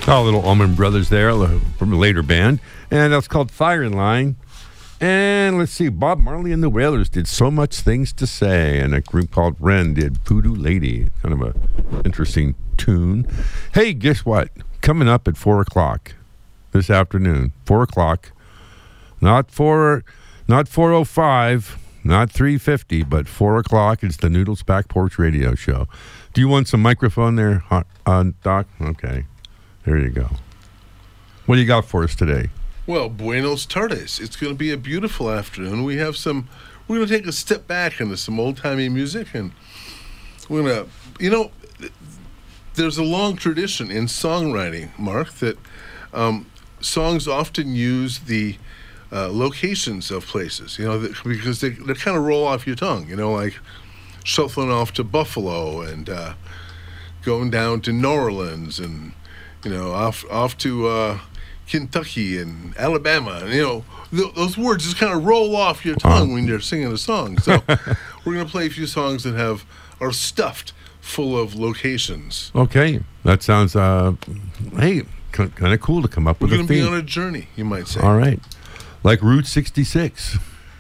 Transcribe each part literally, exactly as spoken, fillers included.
Oh, little Allman Brothers there from a later band. And that's called Fire in Line. And let's see, Bob Marley and the Wailers did So Much Things to Say. And a group called Ren did Voodoo Lady. Kind of a interesting tune. Hey, guess what? Coming up at four o'clock this afternoon. four o'clock. Not four, not four oh five, not three fifty, but four o'clock. It's the Noodles Back Porch Radio Show. Do you want some microphone there, uh, Doc? Okay. There you go. What do you got for us today? Well, buenos tardes. It's going to be a beautiful afternoon. We have some, we're going to take a step back into some old-timey music, and we're going to, you know, there's a long tradition in songwriting, Mark, that um, songs often use the uh, locations of places, you know, that, because they, they kind of roll off your tongue, you know, like shuffling off to Buffalo and uh, going down to New Orleans and, you know, off off to uh, Kentucky and Alabama. And, you know, th- those words just kind of roll off your tongue uh. when you're singing a song. So we're going to play a few songs that have are stuffed full of locations. Okay. That sounds, uh, hey, c- kind of cool to come up we're with a theme. We're going to be on a journey, you might say. All right. Like Route sixty-six.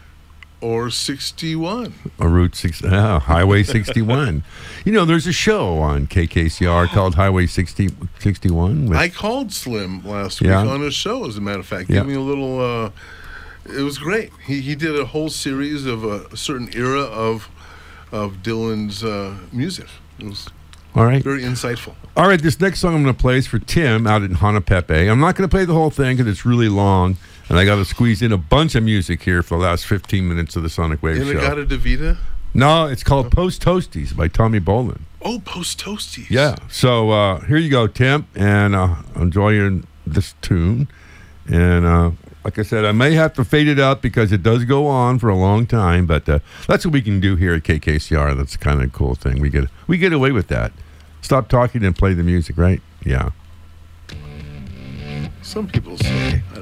Or sixty-one. Or Route six, uh, Highway sixty-one. You know, there's a show on K K C R called Highway sixty, sixty-one. With, I called Slim last yeah. week on his show, as a matter of fact. Yeah. Give me a little, uh, it was great. He he did a whole series of a, a certain era of of Dylan's uh, music. It was all right. very insightful. All right, this next song I'm going to play is for Tim out in Hanapepe. I'm not going to play the whole thing because it's really long. And I got to squeeze in a bunch of music here for the last fifteen minutes of the Sonic Wave Show. Inagata Davida? No, it's called oh. Post Toasties by Tommy Bolin. Oh, Post Toasties. Yeah. So uh, here you go, Tim, and uh, enjoy your, this tune. And uh, like I said, I may have to fade it out because it does go on for a long time, but uh, that's what we can do here at K K C R. That's kind of a cool thing. We get we get away with that. Stop talking and play the music, right? Yeah. Some people say. I don't